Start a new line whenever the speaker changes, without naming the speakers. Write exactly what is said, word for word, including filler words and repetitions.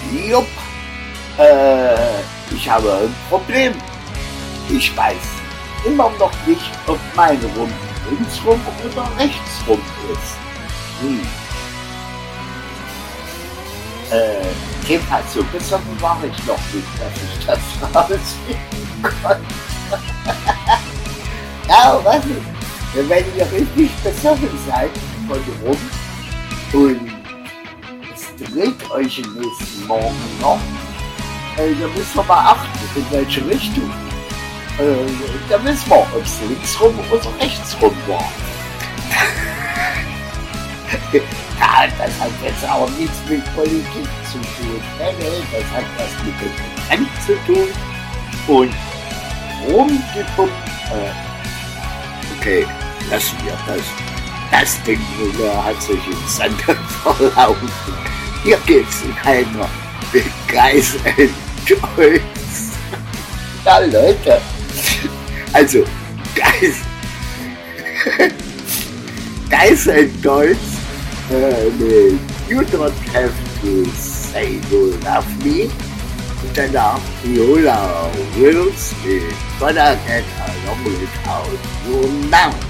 Jupp, äh, ich habe ein Problem. Ich weiß immer noch nicht, ob mein Rum linksrum oder rechtsrum ist. Hm. Äh, jedenfalls so besoffen war ich noch nicht, dass ich das rausfinden konnte. Ja, was ist? Wenn ihr richtig besoffen seid von Rum und es dreht euch im nächsten Morgen noch, äh, da müssen wir mal achten, in welche Richtung. Äh, da wissen wir, ob es linksrum oder rechtsrum war. Ja, das hat jetzt auch nichts mit Politik zu tun. Nee, nee, das hat was mit dem Trend zu tun. Und rumgepumpt. Äh, okay, lassen wir das. Das Ding hier hat sich im Sand verlaufen. Hier geht's in einer begeisterten Joyce. Ja, Leute. Also, Geis. Geis and Deutsch. Uh, you don't have to say you love me. Und danach Viola Wills mit Gonna Get Along Without You Now.